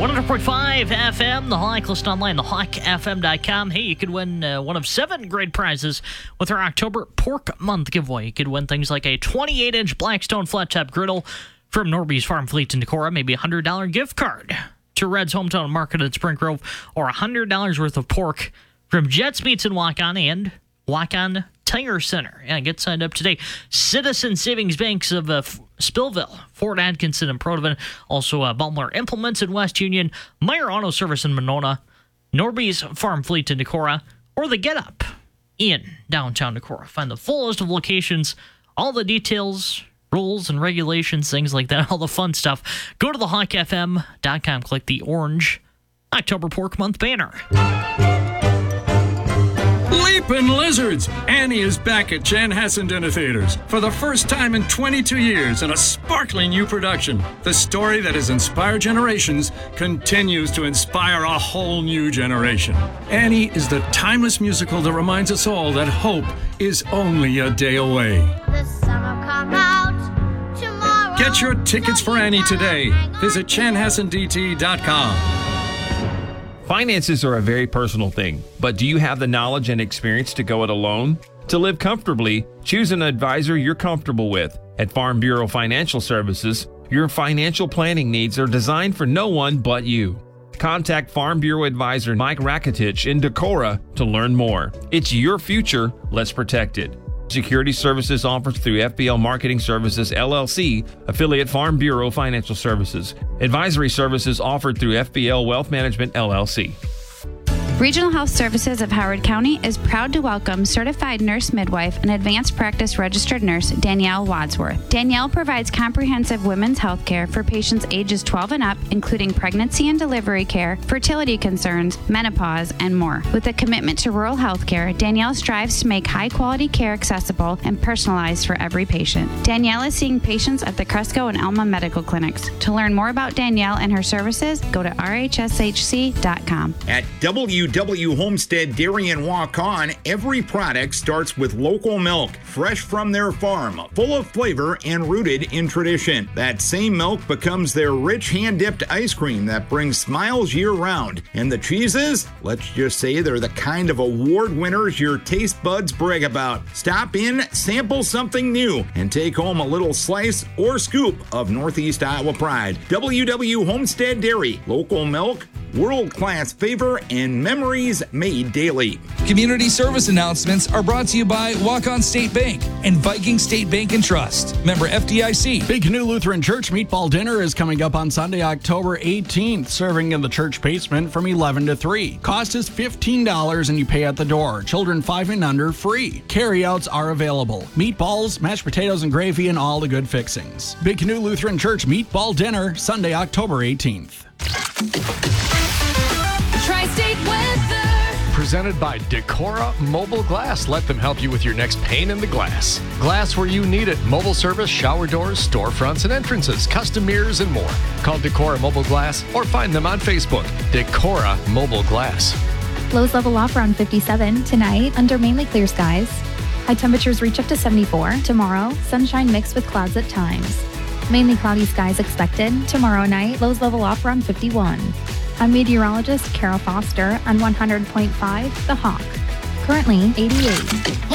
100.5 FM, The Hawk. Listen online, thehawkfm.com. Hey, you could win one of 7 great prizes with our October Pork Month giveaway. You could win things like a 28-inch Blackstone flat-top griddle from Norby's Farm Fleet in Decorah, maybe a $100 gift card to Red's Hometown Market at Spring Grove, or $100 worth of pork from Jets Meats in Waukon and Waukon Tire Center. Yeah, get signed up today. Citizen Savings Banks of Spillville, Fort Atkinson and Protivin. Also, Balmer Implements in West Union, Meyer Auto Service in Monona, Norby's Farm Fleet in Decorah, or The Get Up in downtown Decorah. Find the full list of locations, all the details, rules and regulations, things like that, all the fun stuff. Go to thehawkfm.com, click the orange October Pork Month banner. Leapin' Lizards! Annie is back at Chanhassen Dinner Theaters for the first time in 22 years in a sparkling new production. The story that has inspired generations continues to inspire a whole new generation. Annie is the timeless musical that reminds us all that hope is only a day away. The sun will come out tomorrow. Get your tickets for Annie today. Visit chanhassendt.com. Finances are a very personal thing, but do you have the knowledge and experience to go it alone? To live comfortably, choose an advisor you're comfortable with. At Farm Bureau Financial Services, your financial planning needs are designed for no one but you. Contact Farm Bureau Advisor Mike Rakitich in Decorah to learn more. It's your future, let's protect it. Security services offered through FBL Marketing Services, LLC, affiliate Farm Bureau Financial Services. Advisory services offered through FBL Wealth Management, LLC. Regional Health Services of Howard County is proud to welcome certified nurse midwife and advanced practice registered nurse Danielle Wadsworth. Danielle provides comprehensive women's health care for patients ages 12 and up, including pregnancy and delivery care, fertility concerns, menopause, and more. With a commitment to rural health care, Danielle strives to make high-quality care accessible and personalized for every patient. Danielle is seeing patients at the Cresco and Elma Medical Clinics. To learn more about Danielle and her services, go to rhshc.com. At WW Homestead Dairy and Waukon, every product starts with local milk, fresh from their farm, full of flavor and rooted in tradition. That same milk becomes their rich hand-dipped ice cream that brings smiles year-round. And the cheeses? Let's just say they're the kind of award winners your taste buds brag about. Stop in, sample something new, and take home a little slice or scoop of Northeast Iowa pride. WW Homestead Dairy, local milk, world-class flavor, and memories made daily. Community service announcements are brought to you by Waukon State Bank and Viking State Bank and Trust. Member FDIC. Big Canoe Lutheran Church Meatball Dinner is coming up on Sunday, October 18th, serving in the church basement from 11 to 3. Cost is $15 and you pay at the door. Children 5 and under free. Carryouts are available. Meatballs, mashed potatoes and gravy, and all the good fixings. Big Canoe Lutheran Church Meatball Dinner, Sunday, October 18th. Tri-State weather. Presented by Decorah Mobile Glass. Let them help you with your next pane in the glass. Glass where you need it. Mobile service, shower doors, storefronts and entrances, custom mirrors, and more. Call Decorah Mobile Glass or find them on Facebook. Decorah Mobile Glass. Lows level off around 57 tonight under mainly clear skies. High temperatures reach up to 74. Tomorrow, sunshine mixed with clouds at times. Mainly cloudy skies expected. Tomorrow night, lows level off around 51. I'm meteorologist Carol Foster on 100.5 The Hawk. Currently 88.